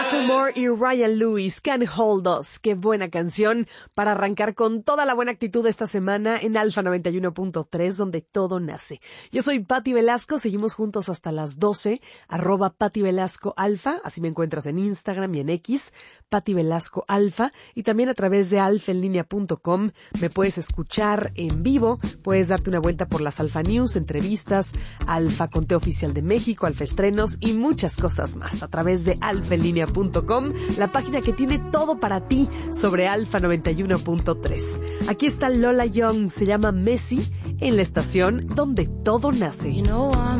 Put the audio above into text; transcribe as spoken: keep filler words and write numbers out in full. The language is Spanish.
Macklemore y Ryan Lewis, Can't Hold Us. Qué buena canción para arrancar con toda la buena actitud esta semana en Alfa noventa y uno punto tres, donde todo nace. Yo soy Pati Velasco, seguimos juntos hasta las doce, arroba Pati Velasco Alfa, así me encuentras en Instagram y en X, Pati Velasco Alfa, y también a través de alfa en línea punto com me puedes escuchar en vivo, puedes darte una vuelta por las Alfa News, entrevistas, Alfa Conteo Oficial de México, Alfa Estrenos y muchas cosas más a través de alfa en línea punto com, la página que tiene todo para ti sobre Alfa noventa y uno punto tres. Aquí está Lola Young, se llama Messi, en la estación donde todo nace. You know,